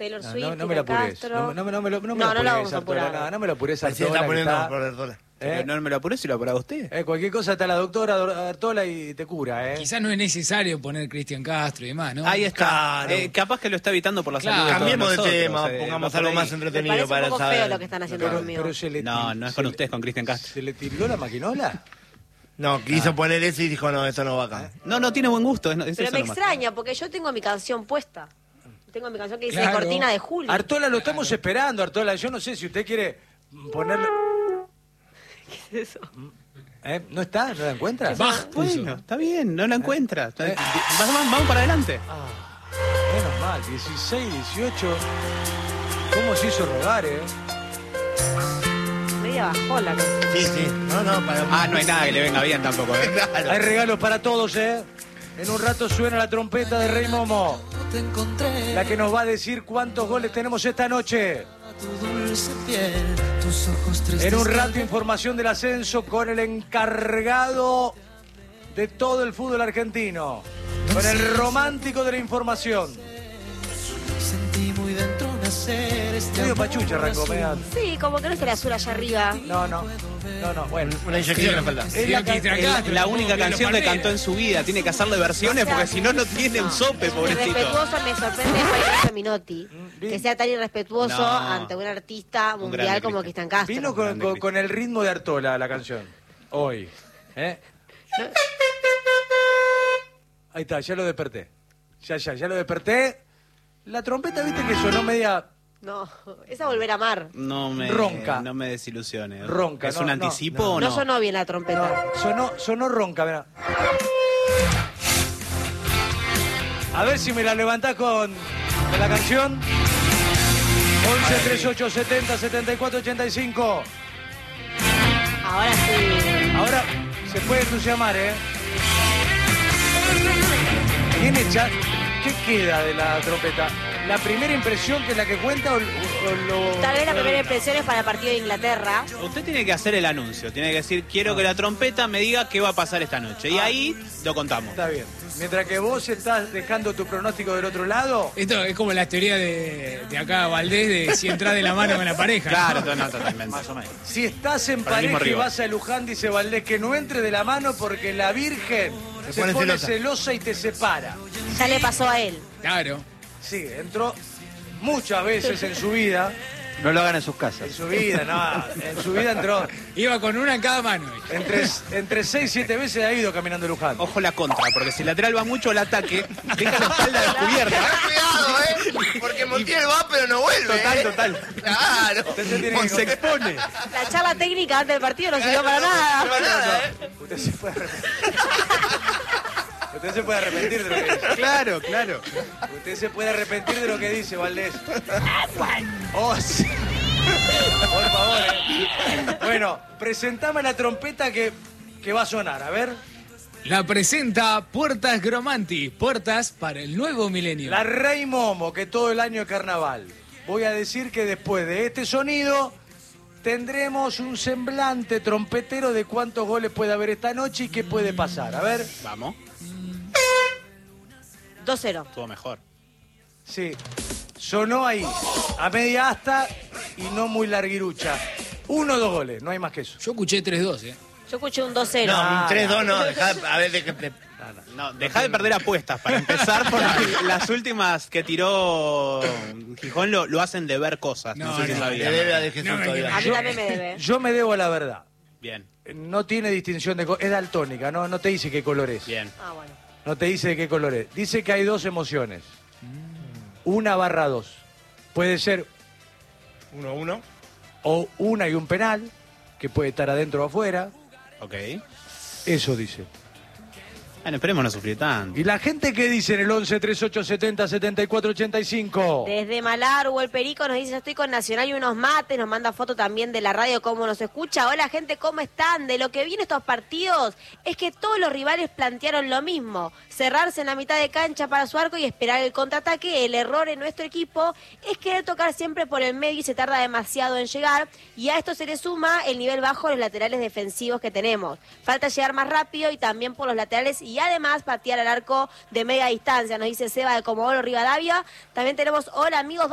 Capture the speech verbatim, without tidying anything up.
Taylor No, Swift, no, no me la apures. Castro. No, no, no, me lo, no me No, lo no la apures, vamos a Artola, apurar. no, no me lo apures, Ahí se Artola, está que poniendo está- por Artola. ¿Eh? No me lo apuré si lo apuraba usted. Eh, cualquier cosa está la doctora Artola y te cura, ¿eh? Quizás no es necesario poner Cristian Castro y demás, ¿no? Ahí está. Claro. Eh, capaz que lo está evitando por la Claro. salud de todos Cambiemos de nosotros, tema, eh, pongamos va por algo ahí. más Me entretenido parece para un poco saber. feo lo que están haciendo Pero, conmigo. pero se le No, ti- no es se con le- usted, es con Cristian Castro. ¿Se le tiró la maquinola? No, quiso poner eso y dijo, no, esto no va acá. No, no, tiene buen gusto. Es, es Pero eso me nomás. extraña, porque yo tengo mi canción puesta. Tengo mi canción que dice Claro. Cortina de Julio. Artola, lo estamos esperando, Artola. Yo no sé si usted quiere ponerlo... ¿Qué es eso? ¿Eh? ¿No está? ¿No la encuentra? Bach puso. Bueno, está bien, no la encuentra. Está- Eh. Vamos, vamos para adelante. Menos mal, dieciséis, dieciocho. ¿Cómo se hizo rogar, eh? Media bajona. ¿No? Sí, sí. No, no, para... Ah, no hay nada que le venga bien tampoco, ¿eh? Claro. Hay regalos para todos, ¿eh? En un rato suena la trompeta de Rey Momo. La que nos va a decir cuántos goles tenemos esta noche. En un rato información del ascenso con el encargado de todo el fútbol argentino. Con el romántico de la información. Medio pachucha arrancó, medio- Sí, como que no está el azul allá arriba. No, no, no, no, bueno. Una inyección le falta. Es la, Cristian can- Es la, Castro, la como única Miguel canción que Palmera. cantó en su vida. Tiene que hacerle versiones porque si no, no tiene un sope, pobrecito. Irrespetuoso, me sorprende de Juan Minotti. bien. Que sea tan irrespetuoso No. ante un artista Un mundial grande como Cristian. Cristian Castro. Vino con, con- con el ritmo de Artola la canción. Hoy. ¿Eh? Ahí está, ya lo desperté. Ya, ya, ya lo desperté. La trompeta, viste que sonó media No, esa volver a amar. No me, Ronca. no me desilusione. Ronca, ¿Es no, un no, anticipo o No no? sonó bien la trompeta. No, sonó, sonó ronca, mirá. A ver si me la levantás con, con la canción. once, treinta y ocho, setenta, setenta y cuatro, ochenta y cinco. Ahora sí. Ahora se puede entusiasmar, ¿eh? ¿Tiene cha- ¿Qué queda de la trompeta? ¿La primera impresión que es la que cuenta o, o lo...? Tal vez la primera impresión es para el partido de Inglaterra. Usted tiene que hacer el anuncio. Tiene que decir, quiero que la trompeta me diga qué va a pasar esta noche. Y ahí lo contamos. Está bien. Mientras que vos estás dejando tu pronóstico del otro lado... Esto es como la teoría de, de acá Valdés de si entras de la mano con la pareja. Claro, ¿no? no, totalmente. Más o menos. Si estás en Para el mismo pareja y rival. vas a Luján, dice Valdés, que no entre de la mano porque la Virgen se, Se pone, pone celosa. celosa. y te separa. Ya le pasó a él. Claro. Sí, entró muchas veces en su vida. No lo hagan en sus casas. En su vida, no. En su vida entró. Iba con una en cada mano. Entre, entre seis y siete veces ha ido caminando Luján. Ojo la contra, porque si el lateral va mucho al ataque, deja la espalda descubierta. Cuidado, ¿eh? Porque Montiel va, pero no vuelve. Total, ¿eh? total. Claro. Usted tiene que- Se expone. La charla técnica antes del partido no sirvió para No, nada. no, nada, ¿eh? Usted se puede arrepentir. Usted se puede arrepentir de lo que dice. Claro, claro. Usted se puede arrepentir de lo que dice, Valdés. Oh, sí. Por favor. eh. Bueno, presentame la trompeta que, que va a sonar, a ver. La presenta Puertas Gromanti. Puertas para el nuevo milenio. La Rey Momo, que todo el año es carnaval. Voy a decir que después de este sonido tendremos un semblante trompetero de cuántos goles puede haber esta noche y qué puede pasar. A ver. Vamos, dos cero. todo mejor. Sí, sonó ahí, a media asta y no muy larguirucha. Uno o dos goles, no hay más que eso. Yo escuché tres dos, ¿eh? Yo escuché un dos cero. No, un tres dos no. Dejá, a ver, de que... de- No, deja de perder apuestas para empezar, porque las últimas que tiró Gijón lo, lo hacen de ver cosas. No, No, sé si no, sabía. Le debe a De Jesús No, todavía. A mí también me debe. Yo me debo a la verdad. Bien, No tiene distinción de color, es daltónica, no, no te dice qué color es. bien. Ah, bueno. No te dice de qué color es. Dice que hay dos emociones. Una barra dos. Puede ser Uno, uno. o una y un penal, que puede estar adentro o afuera. Ok. Eso dice. Bueno, esperemos no sufrir tanto. ¿Y la gente qué dice en el once, treinta y ocho, setenta, setenta y cuatro, ochenta y cinco? Desde Malar, Hugo el Perico nos dice, yo estoy con Nacional y unos mates, nos manda foto también de la radio, cómo nos escucha. Hola gente, ¿cómo están? De lo que viene estos partidos es que todos los rivales plantearon lo mismo, cerrarse en la mitad de cancha para su arco y esperar el contraataque. El error en nuestro equipo es querer tocar siempre por el medio y se tarda demasiado en llegar, y a esto se le suma el nivel bajo de los laterales defensivos que tenemos. Falta llegar más rápido y también por los laterales y además patear al arco de media distancia, nos dice Seba de Comodoro Rivadavia. También tenemos, hola amigos,